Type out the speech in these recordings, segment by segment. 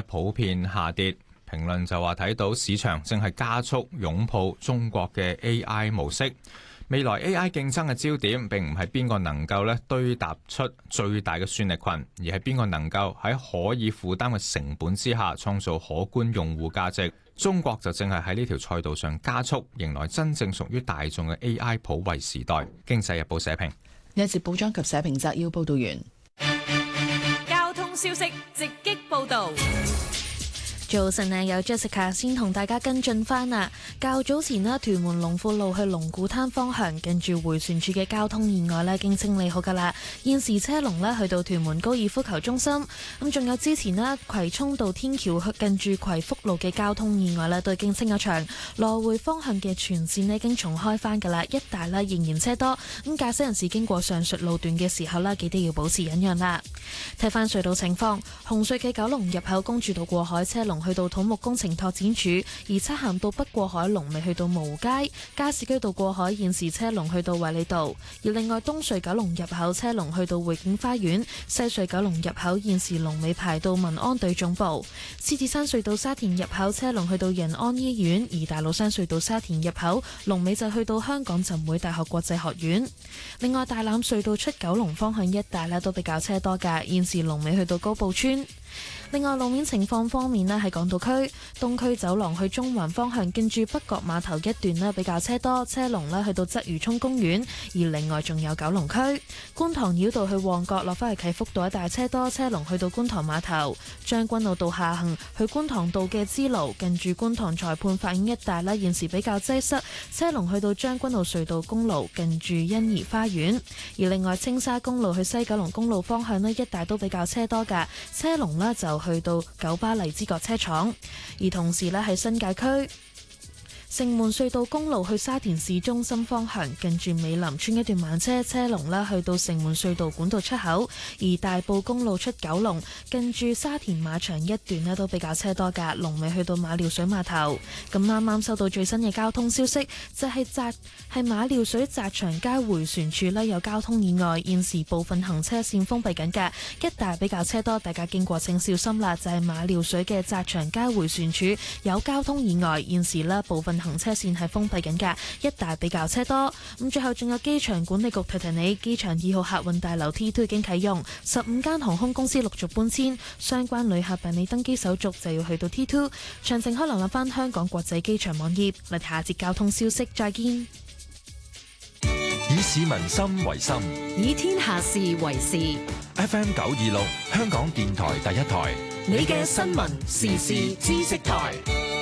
普遍下跌。評論就話睇到市場正係加速擁抱中國嘅 AI 模式。未來 AI 競爭嘅焦點並唔係邊個能夠堆搭出最大嘅算力群，而係邊個能夠喺可以負擔嘅成本之下創造可觀用戶價值。中國就正係喺呢條賽道上加速，迎來真正屬於大眾嘅 AI 普惠時代。經濟日報社評。 呢一節報章及社評摘要報道完。 交通消息直擊報道。 早晨啊，有 Jessica 先同大家跟進翻啊。較早前咧，屯門龍富路去龍鼓灘方向近住迴旋處嘅交通意外咧，已經清理好噶啦。現時車龍咧去到屯門高爾夫球中心，咁仲有之前咧葵涌道天橋近住葵福路嘅交通意外咧，都已經清咗場。來回方向嘅全線咧已經重開翻噶啦，一帶咧仍然車多。咁駕駛人士經過上述路段嘅時候咧，記得要保持忍讓啦。睇翻隧道情況，紅隧嘅九龍入口公主道過海車龍去到土木工程拓展署，而漆咸道北過海龍尾去到蕪街，加士居道過海現時車龍去到衛理道。而另外東隧九龍入口車龍去到匯景花園，西隧九龍入口現時龍尾排到民安隊總部。獅子山隧道沙田入口車龍去到仁安醫院，而大老山隧道沙田入口龍尾就去到香港浸會大學國際學院。另外大欖隧道出九龍方向一帶都比較車多㗎，現時龍尾去到高埔村。另外路面情況方面喺港島區東區走廊去中環方向，近住北角碼頭一段比較車多，車龍去到鰂魚涌公園。而另外仲有九龍區觀塘繞道去旺角落返去啟福道一帶車多，車龍去到觀塘碼頭。將軍澳道下行去觀塘道嘅支路，近住觀塘裁判法院一帶現時比較擠塞，車龍去到將軍澳隧道公路近住欣怡花園。而另外青沙公路去西九龍公路方向一帶都比較車多㗎，車龍就去到九巴荔枝角車廠。而同時喺新界區城門隧道公路去沙田市中心方向，近住美林村一段慢車，車龍去到城門隧道管道出口。而大埔公路出九龍，近住沙田馬場一段都比較車多㗎，龍尾去到馬料水碼頭。咁啱啱收到最新嘅交通消息，就係馬料水澤祥街迴旋處有交通意外，現時部分行車線封閉緊㗎，一帶比較車多，大家經過請小心啦。就係馬料水嘅澤祥街迴旋處有交通意外，現時部分行車線係封閉緊㗎，一帶比較車多。咁最後仲有機場管理局提提你，機場2號客運大樓 T2 已經啟用，15間航空公司陸續搬遷，相關旅客辦理登機手續就要去到 T2。詳情可以瀏覽翻香港國際機場網頁。我哋下節交通消息再見。 以市民心為心， 以天下事為事。 FM 926香港電台第一台， 你嘅新聞時事知識台。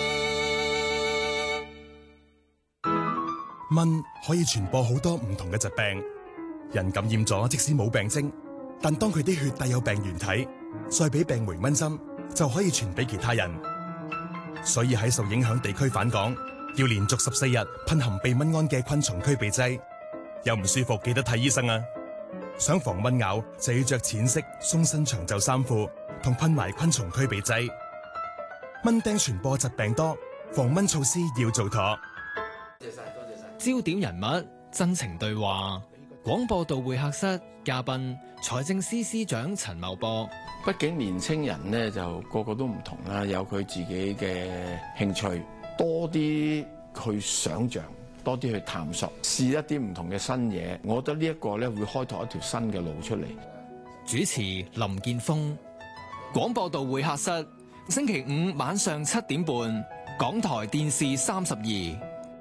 蚊可以傳播好多唔同嘅疾病，人感染咗即使冇病徵，但當佢啲血帶有病原體，再俾病媒蚊針，就可以傳俾其他人。所以喺受影響地區返港，要連續14日噴含避蚊胺嘅昆蟲驅避劑。有唔舒服記得睇醫生啊！想防蚊咬就要着淺色鬆身長袖衫褲，同噴埋昆蟲驅避劑。蚊叮傳播疾病多，防蚊措施要做妥。 焦點人物真情對話，廣播道會客室嘉賓財政司司長陳茂波。 畢竟年青人呢就個個都唔同啦，有佢自己嘅興趣，多啲去想像，多啲去探索，試一啲唔同嘅新嘢。我覺得呢一個呢會開拓一條新嘅路出嚟。 主持林健鋒，廣播道會客室，星期5晚上7點半，港台電視32。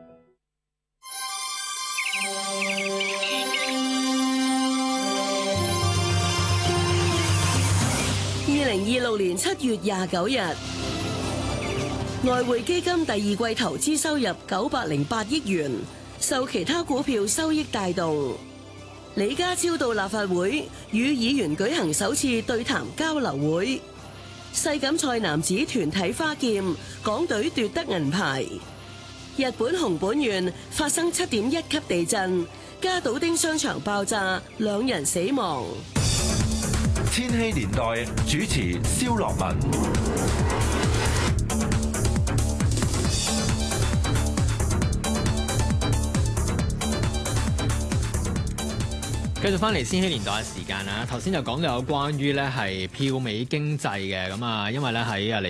2026年7月29日，外匯基金第二季投資收入908億元，受其他股票收益帶動。李家超到立法會與議員舉行首次對談交流會。世錦賽男子團體花劍，港隊奪得銀牌。日本熊本縣發生7.1級地震，加島町商場爆炸，2人死亡。 千禧年代主持蕭樂文。 繼續翻嚟千禧年代嘅時間啦，頭先就講到有關於咧係票尾經濟嘅，咁啊，因為咧喺嚟